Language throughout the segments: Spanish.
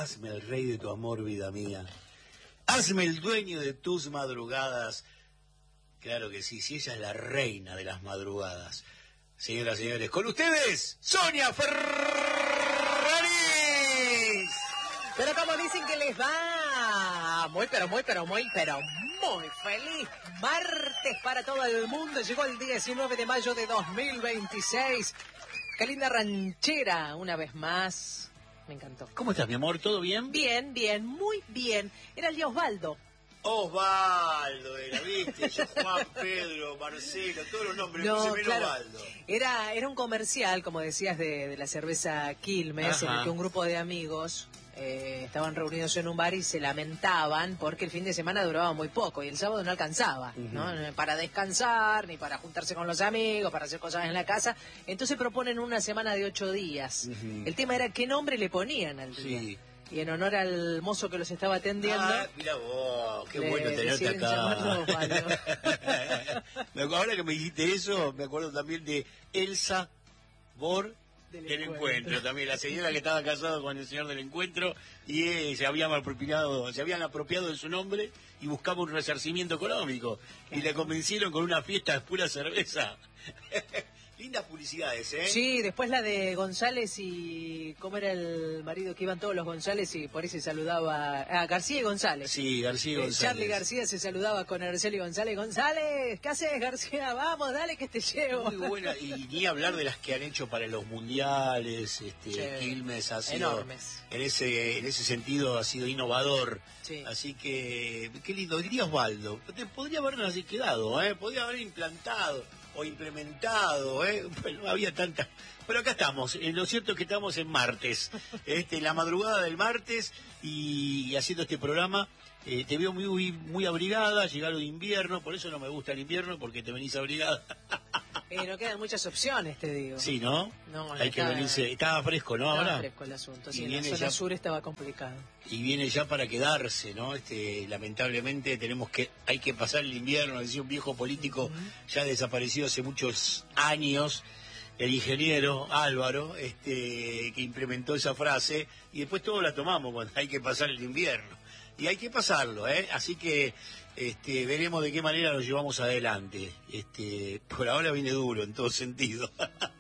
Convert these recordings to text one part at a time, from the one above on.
Hazme el rey de tu amor, vida mía. Hazme el dueño de tus madrugadas. Claro que sí, si ella es la reina de las madrugadas. Señoras y señores, con ustedes, Sonia Ferraris. Pero como dicen que les va, muy feliz martes para todo el mundo. Llegó el 19 de mayo de 2026. Qué linda ranchera, una vez más. Me encantó. ¿Cómo estás, mi amor? ¿Todo bien? Bien, muy bien. Era el día Osvaldo. Osvaldo era, ¿viste? Yo, Juan, Pedro, Marcelo, todos los nombres, no, menos claro, Osvaldo. Era un comercial, como decías, de la cerveza Quilmes, en el que un grupo de amigos estaban reunidos en un bar y se lamentaban porque el fin de semana duraba muy poco y el sábado no alcanzaba, ¿no? Para descansar, ni para juntarse con los amigos, para hacer cosas en la casa. Entonces proponen una semana de 8 días. El tema era qué nombre le ponían al día. Sí. Y en honor al mozo que los estaba atendiendo... Ah, mira vos, qué bueno tenerte acá. Ahora que me dijiste eso, me acuerdo también de Elsa Bor del encuentro. También, la señora que estaba casada con el señor del encuentro y se habían apropiado de su nombre y buscaba un resarcimiento económico. Claro. Y le convencieron con una fiesta de pura cerveza. Lindas publicidades, ¿eh? Sí, después la de González y... ¿Cómo era el marido? Que iban todos los González y por ahí se saludaba... Ah, García y González. Sí, García y González. Charly García se saludaba con Araceli González. ¡González! ¿Qué haces, García? Vamos, dale que te llevo. Muy buena. Y ni hablar de las que han hecho para los mundiales. Quilmes ha sido... Enormes. En ese sentido ha sido innovador. Sí. Así que, qué lindo. Diría Osvaldo. Podría habernos así quedado, ¿eh? Podría haber implantado o implementado, bueno, había tantas, pero acá estamos, lo cierto es que estamos en martes, la madrugada del martes y haciendo este programa. Te veo muy abrigada, llegaron invierno, por eso no me gusta el invierno, porque te venís abrigada. No quedan muchas opciones, te digo. Sí, ¿no? No, hay que venirse, estaba fresco, ¿no? Estaba ahora fresco el asunto, sí, en la zona sur estaba complicado. Y viene ya para quedarse, ¿no? Lamentablemente hay que pasar el invierno, decía un viejo político ya desaparecido hace muchos años, el ingeniero Álvaro, que implementó esa frase, y después todos la tomamos cuando hay que pasar el invierno. Y hay que pasarlo, así que veremos de qué manera lo llevamos adelante. Por ahora viene duro en todo sentido.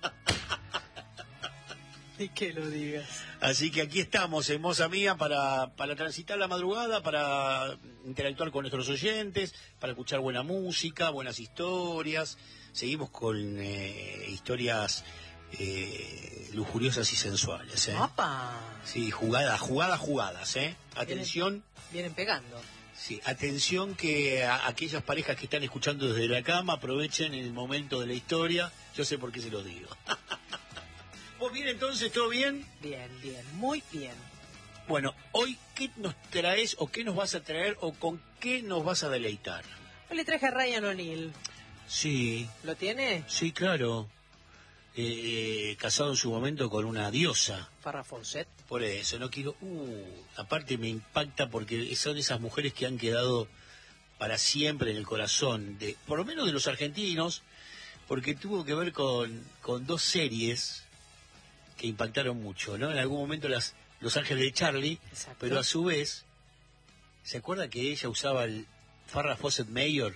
Y que lo digas. Así que aquí estamos, hermosa mía, para transitar la madrugada, para interactuar con nuestros oyentes, para escuchar buena música, buenas historias. Seguimos con historias lujuriosas y sensuales. ¡Opa! Sí, jugadas, Atención. Vienen pegando. Sí, atención que aquellas parejas que están escuchando desde la cama aprovechen el momento de la historia. Yo sé por qué se los digo. ¿Vos bien entonces? ¿Todo bien? Bien, muy bien. Bueno, hoy, ¿qué nos traes o qué nos vas a traer o con qué nos vas a deleitar? Hoy le traje a Ryan O'Neal. Sí. ¿Lo tiene? Sí, claro. Casado en su momento con una diosa. Farrah Fawcett. Por eso, no quiero... aparte me impacta porque son esas mujeres que han quedado para siempre en el corazón, por lo menos de los argentinos, porque tuvo que ver con dos series que impactaron mucho, ¿no? En algún momento Los Ángeles de Charlie. Exacto. Pero a su vez, ¿se acuerda que ella usaba el Farrah Fawcett Mayor?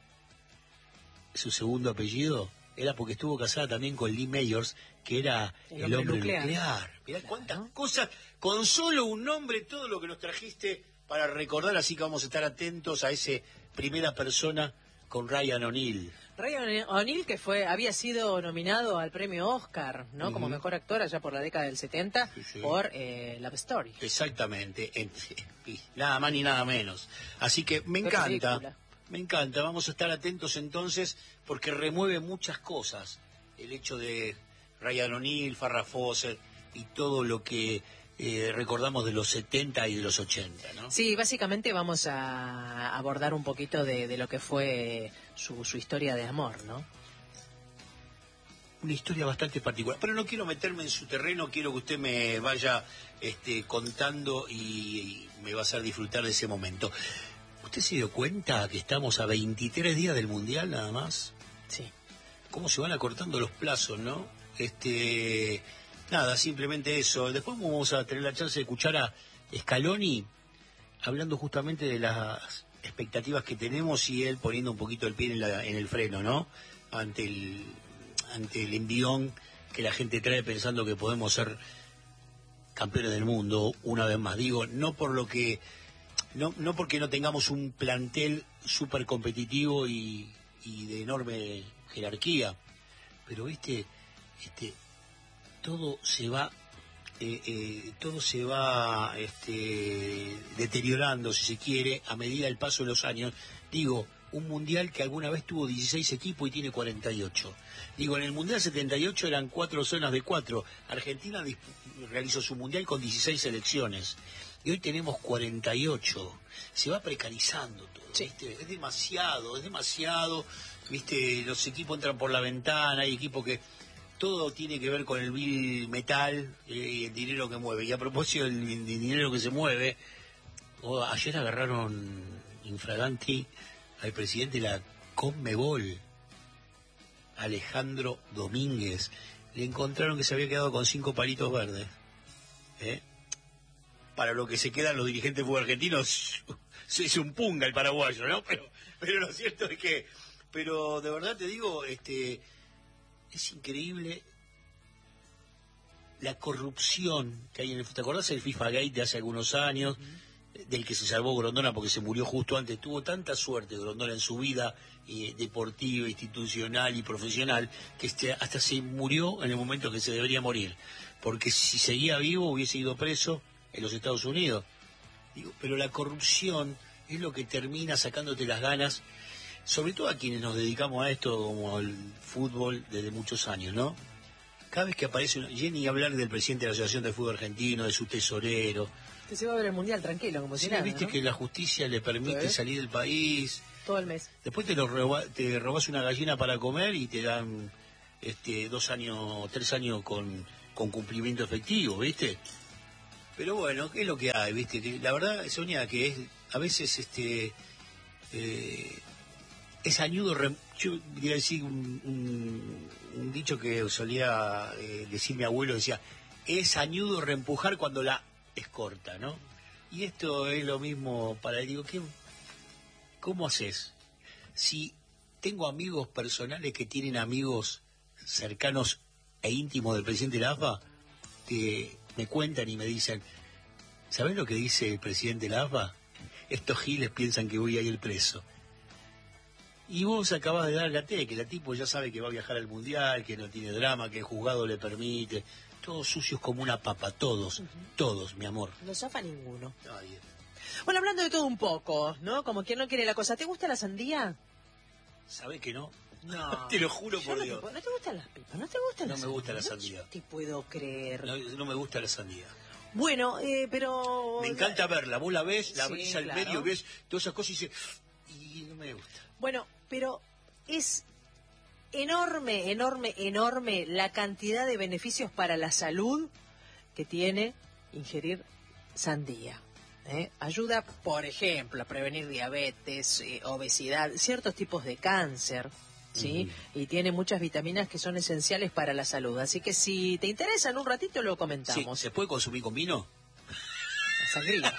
Su segundo apellido era porque estuvo casada también con Lee Mayors, que era el hombre nuclear. Mirá cuántas cosas, con solo un nombre, todo lo que nos trajiste para recordar, así que vamos a estar atentos a ese primera persona con Ryan O'Neal. Ryan O'Neal, que había sido nominado al premio Oscar, ¿no? Como mejor actor allá por la década del 70, por Love Story. Exactamente, nada más ni nada menos. Así que me encanta, vamos a estar atentos entonces, porque remueve muchas cosas, el hecho de Ryan O'Neal, Farrah Fawcett y todo lo que recordamos de los 70 y de los 80, ¿no? Sí, básicamente vamos a abordar un poquito de lo que fue su historia de amor, ¿no? Una historia bastante particular, pero no quiero meterme en su terreno, quiero que usted me vaya contando y me va a hacer disfrutar de ese momento. ¿Usted se dio cuenta que estamos a 23 días del Mundial nada más? Sí. ¿Cómo se van acortando los plazos, no? Nada, simplemente eso. Después vamos a tener la chance de escuchar a Scaloni hablando justamente de las expectativas que tenemos y él poniendo un poquito el pie en el freno, ¿no? Ante el envión que la gente trae pensando que podemos ser campeones del mundo una vez más. Digo, no porque no tengamos un plantel súper competitivo y de enorme jerarquía, pero todo se va deteriorando, si se quiere, a medida del paso de los años. Digo, un mundial que alguna vez tuvo 16 equipos y tiene 48. Digo, en el mundial 78 eran 4 zonas de 4. Argentina realizó su mundial con 16 selecciones y hoy tenemos 48. Se va precarizando todo, sí. ¿Viste? Es demasiado, ¿viste? Los equipos entran por la ventana, hay equipos que todo tiene que ver con el vil metal y el dinero que mueve. Y a propósito del dinero que se mueve, ayer agarraron infraganti al presidente de la Conmebol, Alejandro Domínguez. Le encontraron que se había quedado con 5 palitos verdes. Para lo que se quedan los dirigentes de fútbol argentinos, es un punga el paraguayo, ¿no? Pero lo cierto es que... Pero de verdad te digo, es increíble la corrupción que hay en el fútbol. ¿Te acordás del FIFA Gate de hace algunos años? Del que se salvó Grondona porque se murió justo antes. Tuvo tanta suerte Grondona en su vida deportiva, institucional y profesional, que hasta se murió en el momento que se debería morir. Porque si seguía vivo hubiese ido preso en los Estados Unidos. Digo, pero la corrupción es lo que termina sacándote las ganas, sobre todo a quienes nos dedicamos a esto como al fútbol desde muchos años, ¿no? Cada vez que aparece Jenny hablar del presidente de la Asociación de Fútbol Argentino, de su tesorero. Que se va a ver el mundial tranquilo, como si nada, viste, ¿no? Que la justicia le permite salir del país. Todo el mes. Después te robas una gallina para comer y te dan 2 años, 3 años con cumplimiento efectivo, ¿viste? Pero bueno, ¿qué es lo que hay, viste? Que la verdad, Sonia, que es a veces es añudo. Yo quería decir un dicho que solía decir mi abuelo, decía, es añudo reempujar cuando la es corta, ¿no? Y esto es lo mismo para... Digo, ¿cómo haces? Si tengo amigos personales que tienen amigos cercanos e íntimos del presidente de la AFA, que me cuentan y me dicen, ¿sabés lo que dice el presidente de la AFA? Estos giles piensan que voy a ir preso. Y vos acabás de dar la que la tipo ya sabe que va a viajar al mundial, que no tiene drama, que el juzgado le permite. Todos sucios como una papa, todos, todos, mi amor. No zafa ninguno. Nadie. Bueno, hablando de todo un poco, ¿no? Como quien no quiere la cosa. ¿Te gusta la sandía? ¿Sabés que no? No. Te lo juro por Dios. ¿No te gustan las pipas? ¿No te gusta la sandía? No me gusta la sandía. No te puedo creer. No me gusta la sandía. Bueno, pero... Me encanta verla. Vos la ves, la abrís al claro. medio, ves todas esas cosas y dices... Y no me gusta. Bueno, pero es enorme la cantidad de beneficios para la salud que tiene ingerir sandía. Ayuda, por ejemplo, a prevenir diabetes, obesidad, ciertos tipos de cáncer, ¿sí? Y tiene muchas vitaminas que son esenciales para la salud. Así que si te interesa, en un ratito lo comentamos. Sí, ¿se puede consumir con vino? La sangría.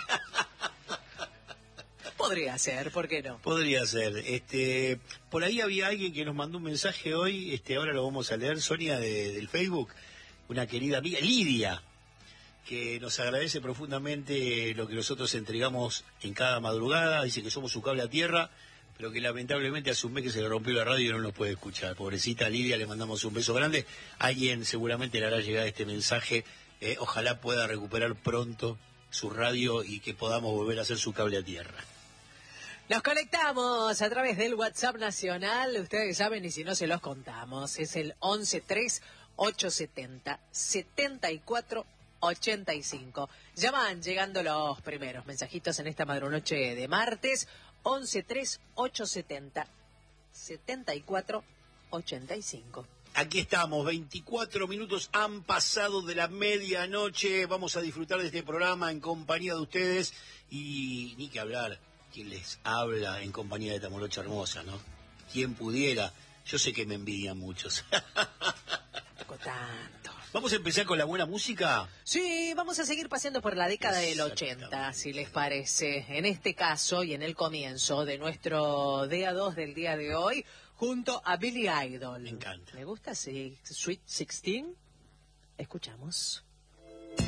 Podría ser, ¿por qué no? Podría ser. Por ahí había alguien que nos mandó un mensaje hoy, ahora lo vamos a leer, Sonia, del Facebook, una querida amiga, Lidia, que nos agradece profundamente lo que nosotros entregamos en cada madrugada. Dice que somos su cable a tierra, pero que lamentablemente hace un mes que se le rompió la radio y no nos puede escuchar. Pobrecita Lidia, le mandamos un beso grande. Alguien seguramente le hará llegar este mensaje. Ojalá pueda recuperar pronto su radio y que podamos volver a hacer su cable a tierra. Nos conectamos a través del WhatsApp nacional, ustedes saben, y si no se los contamos, es el 113870-7485. Ya van llegando los primeros mensajitos en esta madrunoche de martes, 113870-7485. Aquí estamos, 24 minutos han pasado de la medianoche, vamos a disfrutar de este programa en compañía de ustedes y ni que hablar. Quien les habla en compañía de esta morocha hermosa, ¿no? Quien pudiera, yo sé que me envidian muchos. Tampoco tanto. Vamos a empezar con la buena música. Sí, vamos a seguir paseando por la década del 80, si les parece. En este caso y en el comienzo de nuestro Día 2 del día de hoy, junto a Billy Idol. Me encanta. ¿Me gusta? Sí. Sweet 16. Escuchamos.